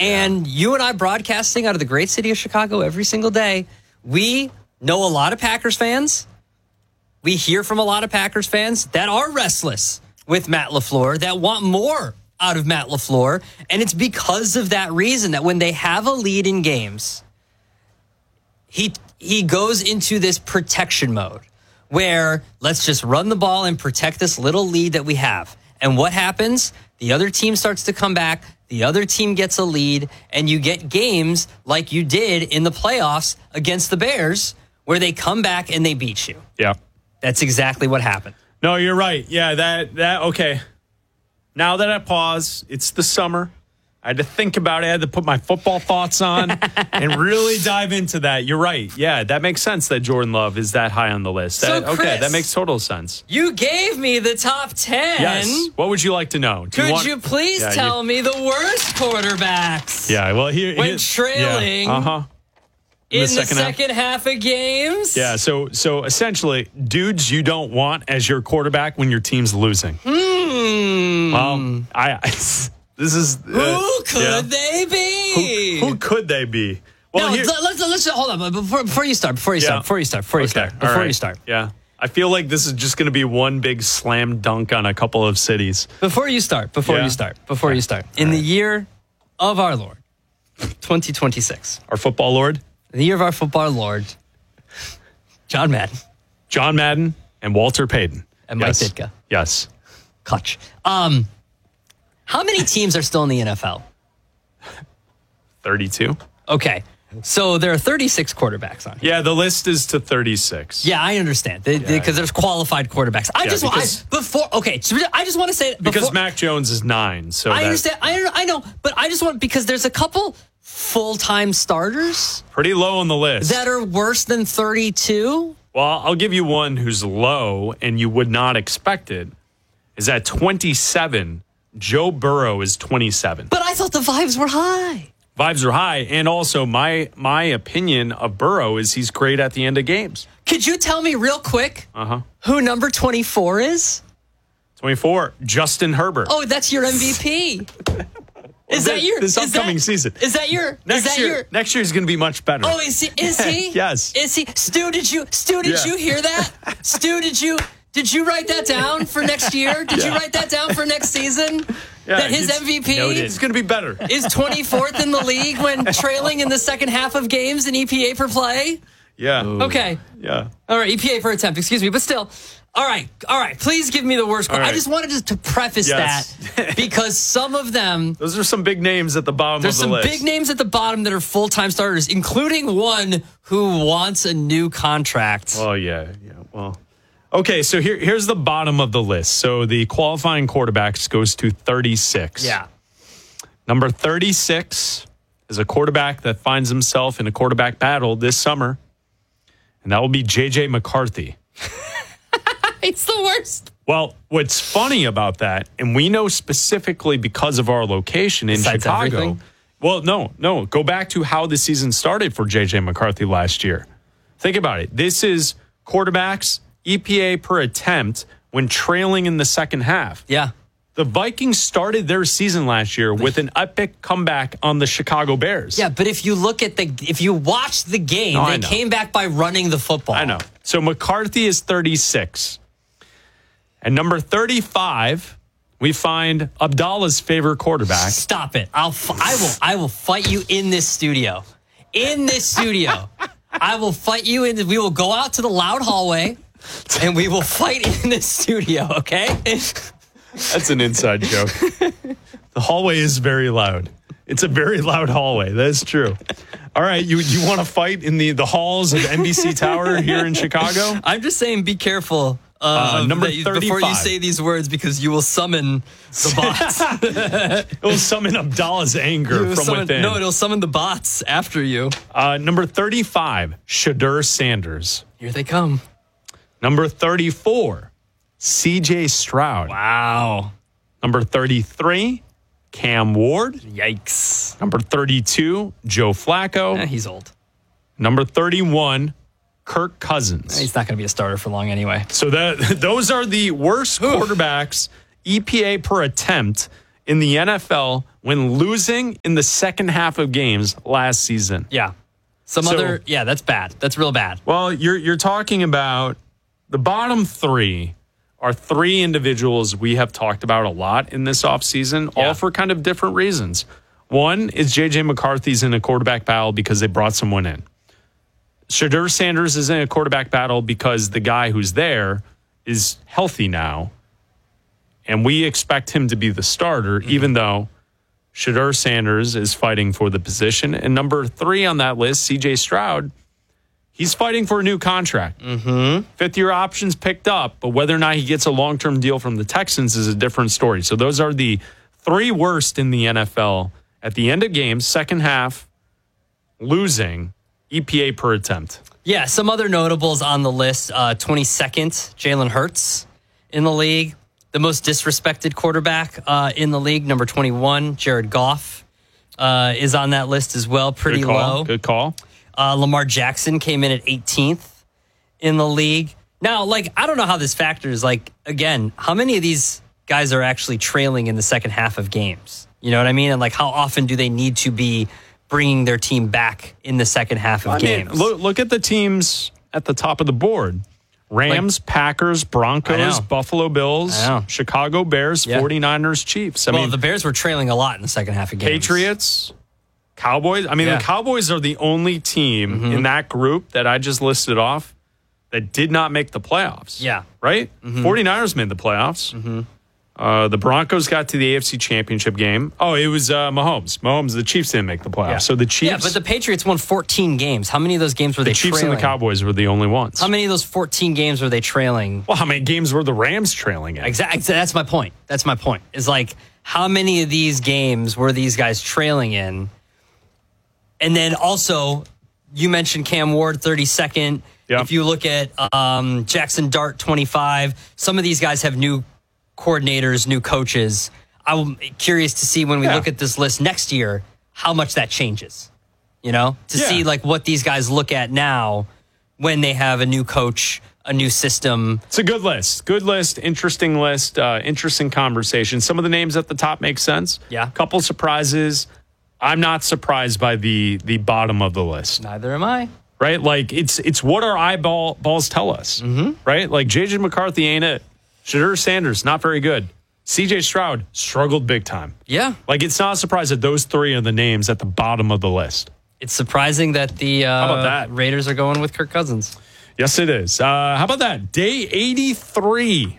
And you and I broadcasting out of the great city of Chicago every single day, we know a lot of Packers fans. We hear from a lot of Packers fans that are restless with Matt LaFleur, that want more out of Matt LaFleur. And it's because of that reason that when they have a lead in games, he goes into this protection mode where let's just run the ball and protect this little lead that we have. And what happens? The other team starts to come back. The other team gets a lead, and you get games like you did in the playoffs against the Bears where they come back and they beat you. Yeah. That's exactly what happened. No, you're right. Yeah, that okay. Now that I pause, it's the summer. I had to think about it. I had to put my football thoughts on and really dive into that. You're right. Yeah, that makes sense that Jordan Love is that high on the list. Okay, that makes total sense. You gave me the top 10. Yes. What would you like to know? Could you please tell me the worst quarterbacks? Yeah, well, when trailing in the second half of games? Yeah, so essentially, dudes you don't want as your quarterback when your team's losing. Well, this is who could they be? Who could they be? Well, let's hold on before you start. Yeah, I feel like this is just going to be one big slam dunk on a couple of cities. Before you start. In the year of our Lord, 2026, our football Lord, the year of our football Lord, John Madden, and Walter Payton, and Mike Ditka. Yes, clutch. How many teams are still in the NFL? 32. Okay. So there are 36 quarterbacks on here. Yeah, the list is to 36. Yeah, I understand. Because there's qualified quarterbacks. I just want to say because Mac Jones is 9. So I understand. I know, but I just want because there's a couple full-time starters pretty low on the list that are worse than 32. Well, I'll give you one who's low and you would not expect it. Is at 27. Joe Burrow is 27. But I thought the vibes were high. Vibes are high, and also my opinion of Burrow is he's great at the end of games. Could you tell me real quick who number 24 is? 24, Justin Herbert. Oh, that's your MVP. This upcoming season? Is that your next year? Next year is going to be much better. Oh, is he? Yes. Is he? Stu, did you hear that? Stu, did you write that down for next year? Did you write that down for next season? Yeah, that his MVP is going to be better. Is 24th in the league when trailing in the second half of games in EPA per play? Yeah. Okay. Yeah. All right, EPA per attempt, excuse me, but still. All right. Please give me the worst. Right. I just wanted to preface that because some of them. Those are some big names at the bottom of the list. There's some big names at the bottom that are full-time starters, including one who wants a new contract. Oh, yeah. Well. Okay, so here's the bottom of the list. So the qualifying quarterbacks goes to 36. Yeah. Number 36 is a quarterback that finds himself in a quarterback battle this summer, and that will be J.J. McCarthy. It's the worst. Well, what's funny about that, and we know specifically because of our location in Chicago. Everything? Well, no. Go back to how the season started for J.J. McCarthy last year. Think about it. This is quarterbacks EPA per attempt when trailing in the second half. Yeah. The Vikings started their season last year with an epic comeback on the Chicago Bears. Yeah, but if you watch the game, they came back by running the football. I know. So McCarthy is 36. And number 35, we find Abdallah's favorite quarterback. Stop it. I will fight you in this studio. I will fight you we will go out to the loud hallway. And we will fight in this studio, okay? That's an inside joke. The hallway is very loud. It's a very loud hallway. That is true. All right, you want to fight in the halls of NBC Tower here in Chicago? I'm just saying be careful number 35. Before you say these words because you will summon the bots. It will summon Abdallah's anger within. No, it'll summon the bots after you. Number 35, Shadur Sanders. Here they come. Number 34, C.J. Stroud. Wow. Number 33, Cam Ward. Yikes. Number 32, Joe Flacco. He's old. Number 31, Kirk Cousins. He's not going to be a starter for long anyway. So those are the worst quarterbacks EPA per attempt in the NFL when losing in the second half of games last season. Yeah. That's bad. That's real bad. Well, you're talking about the bottom three are three individuals we have talked about a lot in this offseason, all for kind of different reasons. One is J.J. McCarthy's in a quarterback battle because they brought someone in. Shedeur Sanders is in a quarterback battle because the guy who's there is healthy now, and we expect him to be the starter, even though Shedeur Sanders is fighting for the position. And number 3 on that list, C.J. Stroud, he's fighting for a new contract. Fifth-year options picked up, but whether or not he gets a long-term deal from the Texans is a different story. So those are the 3 worst in the NFL at the end of games, second half, losing EPA per attempt. Yeah, some other notables on the list. 22nd, Jalen Hurts in the league. The most disrespected quarterback in the league, number 21, Jared Goff, is on that list as well. Pretty low. Good call. Lamar Jackson came in at 18th in the league. Now, I don't know how this factors. Again, how many of these guys are actually trailing in the second half of games? You know what I mean? And, how often do they need to be bringing their team back in the second half of games? Look at the teams at the top of the board. Rams, Packers, Broncos, Buffalo Bills, Chicago Bears, 49ers, Chiefs. The Bears were trailing a lot in the second half of games. Patriots, Cowboys. The Cowboys are the only team in that group that I just listed off that did not make the playoffs. Yeah. Right? 49ers made the playoffs. The Broncos got to the AFC Championship game. Oh, it was Mahomes. The Chiefs didn't make the playoffs. Yeah. So the Chiefs. Yeah, but the Patriots won 14 games. How many of those games were they trailing? The Chiefs and the Cowboys were the only ones. How many of those 14 games were they trailing? Well, how many games were the Rams trailing in? Exactly. That's my point. Is how many of these games were these guys trailing in? And then also, you mentioned Cam Ward, 32nd. Yep. If you look at Jackson Dart, 25, some of these guys have new coordinators, new coaches. I'm curious to see when we look at this list next year, how much that changes, see what these guys look at now when they have a new coach, a new system. It's a good list. Interesting list, interesting conversation. Some of the names at the top make sense. Yeah. Couple surprises. I'm not surprised by the bottom of the list. Neither am I. Right? It's what our eyeballs tell us. Right? J.J. McCarthy ain't it. Shedeur Sanders, not very good. C.J. Stroud struggled big time. Yeah. It's not a surprise that those 3 are the names at the bottom of the list. It's surprising that the how about that? Raiders are going with Kirk Cousins. Yes, it is. How about that? Day 83.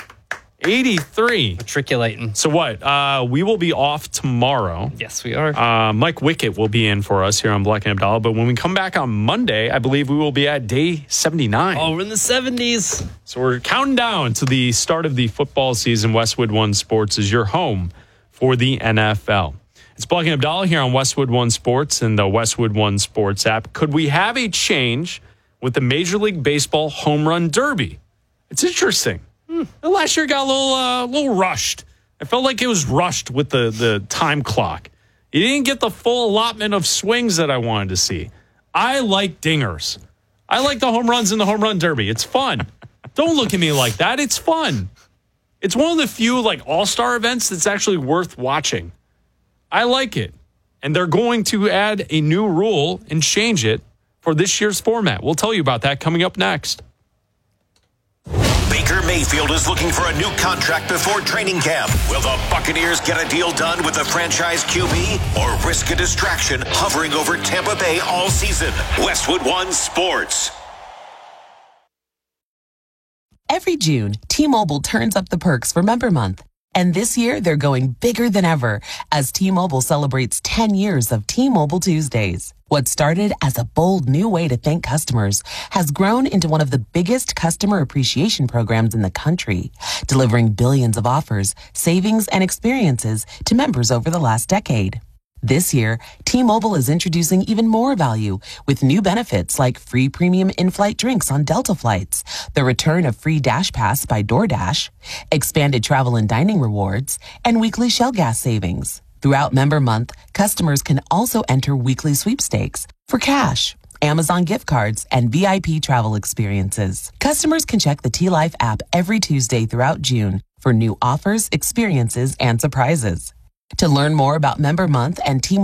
83. Matriculating. So what? We will be off tomorrow. Yes, we are. Mike Wickett will be in for us here on Black and Abdallah. But when we come back on Monday, I believe we will be at day 79. Oh, we're in the 70s. So we're counting down to the start of the football season. Westwood One Sports is your home for the NFL. It's Black and Abdallah here on Westwood One Sports and the Westwood One Sports app. Could we have a change with the Major League Baseball Home Run Derby? It's interesting. Last year got a little rushed. I felt like it was rushed with the time clock. You didn't get the full allotment of swings that I wanted to see. I like dingers. I like the home runs in the Home Run Derby. It's fun. Don't look at me like that. It's fun. It's one of the few all-star events that's actually worth watching. I like it. And they're going to add a new rule and change it for this year's format. We'll tell you about that coming up next. Baker Mayfield is looking for a new contract before training camp. Will the Buccaneers get a deal done with the franchise QB or risk a distraction hovering over Tampa Bay all season? Westwood One Sports. Every June, T-Mobile turns up the perks for Member Month. And this year, they're going bigger than ever as T-Mobile celebrates 10 years of T-Mobile Tuesdays. What started as a bold new way to thank customers has grown into one of the biggest customer appreciation programs in the country, delivering billions of offers, savings, and experiences to members over the last decade. This year, T-Mobile is introducing even more value with new benefits like free premium in-flight drinks on Delta flights, the return of free Dash Pass by DoorDash, expanded travel and dining rewards, and weekly Shell gas savings. Throughout Member Month, customers can also enter weekly sweepstakes for cash, Amazon gift cards, and VIP travel experiences. Customers can check the T-Life app every Tuesday throughout June for new offers, experiences, and surprises. To learn more about Member Month and T